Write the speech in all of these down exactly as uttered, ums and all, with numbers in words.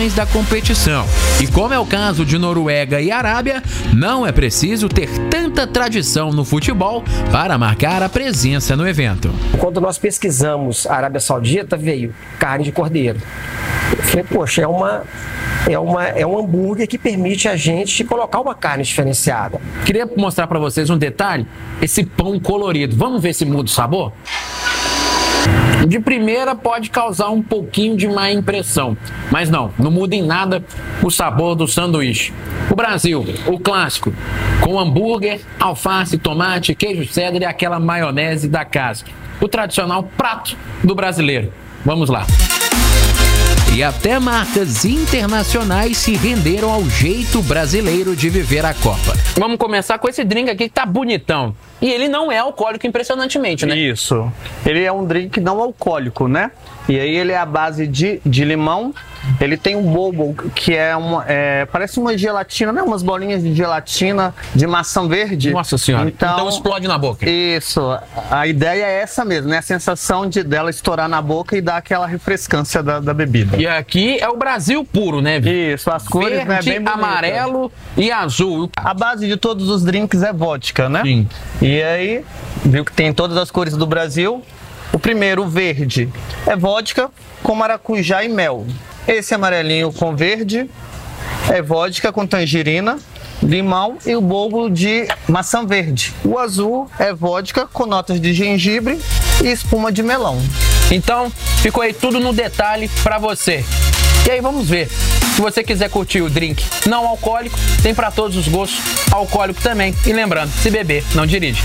padrões da competição. E como é o caso de Noruega e Arábia, não é preciso ter tanta tradição no futebol para marcar a presença no evento. Quando nós pesquisamos a Arábia Saudita, veio carne de cordeiro. Eu falei, poxa, é, uma, é, uma, é um hambúrguer que permite a gente colocar uma carne diferenciada. Queria mostrar para vocês um detalhe, esse pão colorido. Vamos ver se muda o sabor? De primeira pode causar um pouquinho de má impressão, mas não, não muda em nada o sabor do sanduíche. O Brasil, o clássico, com hambúrguer, alface, tomate, queijo cheddar e aquela maionese da casa. O tradicional prato do brasileiro. Vamos lá. E até marcas internacionais se renderam ao jeito brasileiro de viver a Copa. Vamos começar com esse drink aqui que tá bonitão. E ele não é alcoólico, impressionantemente, né? Isso. Ele é um drink não alcoólico, né? E aí ele é à base de, de limão. Ele tem um bobo que é uma, é, parece uma gelatina, né? Umas bolinhas de gelatina de maçã verde. Nossa senhora. Então, então explode na boca. Isso. A ideia é essa mesmo, né? A sensação de dela estourar na boca e dar aquela refrescância da, da bebida. E aqui é o Brasil puro, né? Isso. As cores, verde, né, bem bonita. Amarelo e azul. A base de todos os drinks é vodka, né? Sim. E aí, viu que tem todas as cores do Brasil. O primeiro, o verde, é vodka com maracujá e mel. Esse amarelinho com verde é vodka com tangerina, limão e o bobo de maçã verde. O azul é vodka com notas de gengibre e espuma de melão. Então, ficou aí tudo no detalhe pra você. E aí, vamos ver. Se você quiser curtir o drink não alcoólico, tem pra todos os gostos, alcoólico também. E lembrando, se beber, não dirige.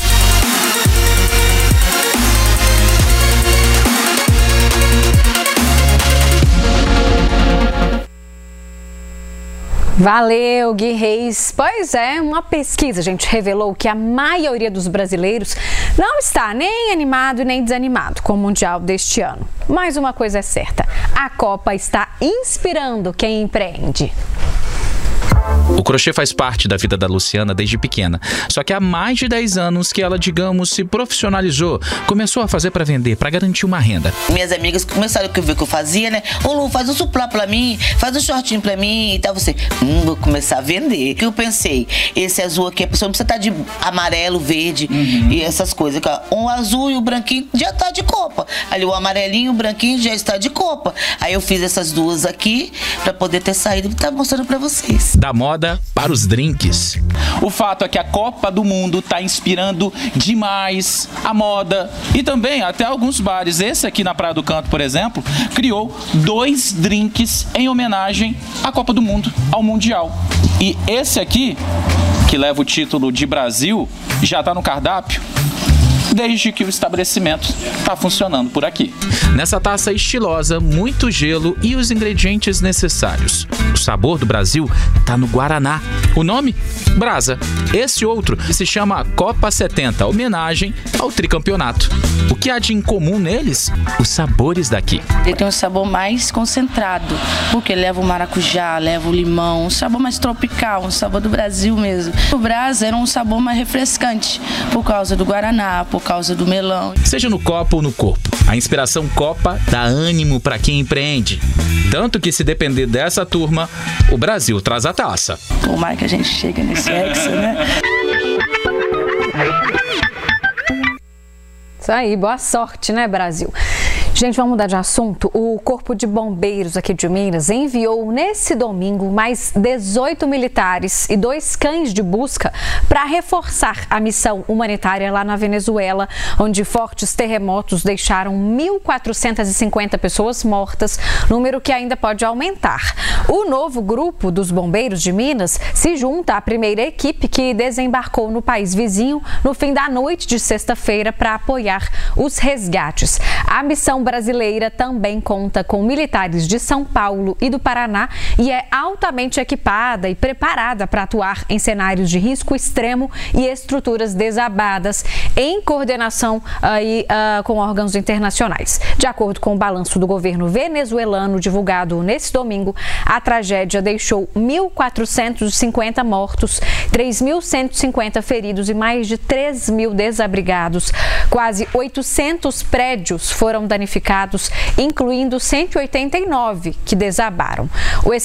Valeu, Gui Reis. Pois é, uma pesquisa, gente, revelou que a maioria dos brasileiros não está nem animado nem desanimado com o Mundial deste ano. Mas uma coisa é certa, a Copa está inspirando quem empreende. O crochê faz parte da vida da Luciana desde pequena. Só que há mais de dez anos que ela, digamos, se profissionalizou. Começou a fazer para vender, para garantir uma renda. Minhas amigas começaram a ver o que eu fazia, né? Ô Lu, faz um suplá pra mim, faz um shortinho pra mim e tal. Você, hum, vou começar a vender. O que eu pensei? Esse azul aqui, a pessoa não precisa estar de amarelo, verde uhum. e essas coisas. Um azul e o branquinho já tá de copa. Ali o amarelinho e o branquinho já está de copa. Aí eu fiz essas duas aqui pra poder ter saído e tá mostrando pra vocês. Da moda para os drinks. O fato é que a Copa do Mundo está inspirando demais a moda e também até alguns bares. Esse aqui na Praia do Canto, por exemplo, criou dois drinks em homenagem à Copa do Mundo, ao Mundial. E esse aqui, que leva o título de Brasil, já está no cardápio desde que o estabelecimento está funcionando por aqui. Nessa taça estilosa, muito gelo e os ingredientes necessários. O sabor do Brasil está no Guaraná. O nome? Brasa. Esse outro se chama Copa setenta, homenagem ao tricampeonato. O que há de incomum neles? Os sabores daqui. Ele tem um sabor mais concentrado, porque leva o maracujá, leva o limão, um sabor mais tropical, um sabor do Brasil mesmo. O Brasa era um sabor mais refrescante, por causa do Guaraná, por causa do melão. Seja no copo ou no corpo, a inspiração Copa dá ânimo para quem empreende. Tanto que, se depender dessa turma, o Brasil traz a taça. Tomara que a gente chegue nesse hexa, né? Isso aí, boa sorte, né, Brasil? Gente, vamos mudar de assunto. O Corpo de Bombeiros aqui de Minas enviou nesse domingo mais dezoito militares e dois cães de busca para reforçar a missão humanitária lá na Venezuela, onde fortes terremotos deixaram mil quatrocentas e cinquenta pessoas mortas, número que ainda pode aumentar. O novo grupo dos bombeiros de Minas se junta à primeira equipe que desembarcou no país vizinho no fim da noite de sexta-feira para apoiar os resgates. A missão brasileira também conta com militares de São Paulo e do Paraná e é altamente equipada e preparada para atuar em cenários de risco extremo e estruturas desabadas, em coordenação aí, uh, com órgãos internacionais. De acordo com o balanço do governo venezuelano divulgado nesse domingo, a tragédia deixou mil quatrocentos e cinquenta mortos, três mil cento e cinquenta feridos e mais de três mil desabrigados. Quase oitocentos prédios foram danificados, incluindo cento e oitenta e nove que desabaram. O